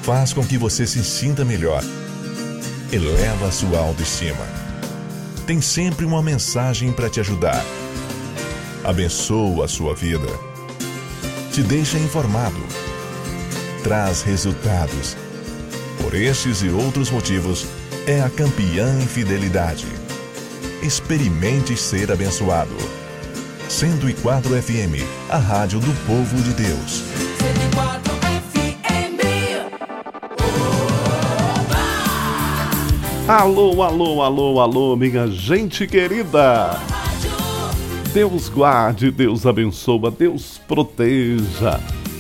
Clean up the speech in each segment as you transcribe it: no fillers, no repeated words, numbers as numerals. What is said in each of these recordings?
faz com que você se sinta melhor, eleva a sua autoestima. Tem sempre uma mensagem para te ajudar. Abençoa a sua vida. Te deixa informado. Traz resultados. Por estes e outros motivos, é a campeã em fidelidade. Experimente ser abençoado. 104 FM, a rádio do povo de Deus. 104 FM. Alô, alô, alô, alô, minha gente querida. Deus guarde, Deus abençoa, Deus proteja.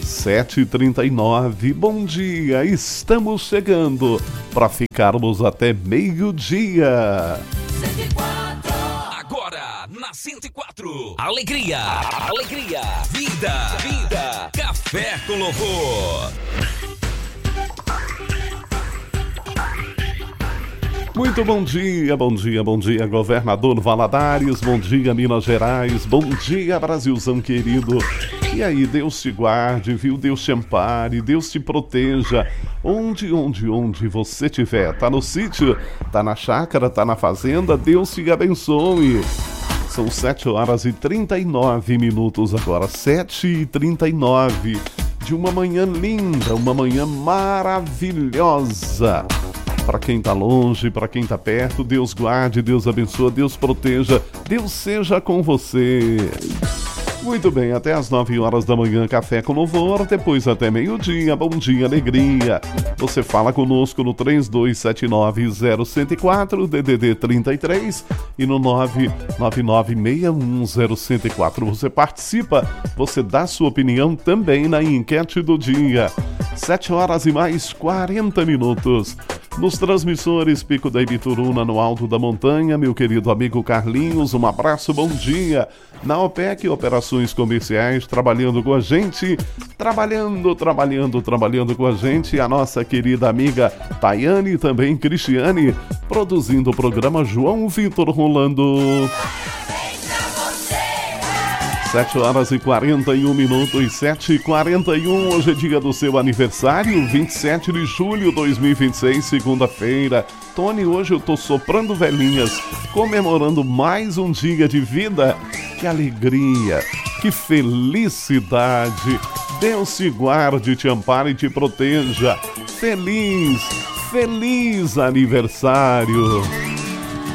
7h39, bom dia, estamos chegando para ficarmos até meio-dia. 104. Agora, na 104, alegria, alegria, vida, vida, café com louvor. Muito bom dia, bom dia, bom dia, governador Valadares, bom dia, Minas Gerais, bom dia, Brasilzão querido. E aí, Deus te guarde, viu? Deus te ampare, Deus te proteja. Onde você estiver, tá no sítio, tá na chácara, tá na fazenda, Deus te abençoe. São 7h39 agora, 7h39 de uma manhã linda, uma manhã maravilhosa. Para quem tá longe, para quem tá perto, Deus guarde, Deus abençoe, Deus proteja, Deus seja com você. Muito bem, até às 9h da manhã, café com louvor, depois até meio-dia, bom dia, alegria. Você fala conosco no 3279-0104, DDD 33 e no 999610104. Você participa, você dá sua opinião também na enquete do dia. 7h40. Nos transmissores Pico da Ibituruna, no alto da montanha, meu querido amigo Carlinhos, um abraço, bom dia. Na OPEC, operações comerciais, trabalhando com a gente, trabalhando com a gente, a nossa querida amiga Tayane e também Cristiane, produzindo o programa João Vitor rolando. 7h41, 7h41, hoje é dia do seu aniversário, 27 de julho de 2026, segunda-feira. Tony, hoje eu tô soprando velhinhas, comemorando mais um dia de vida. Que alegria, que felicidade. Deus te guarde, te ampare e te proteja. Feliz aniversário.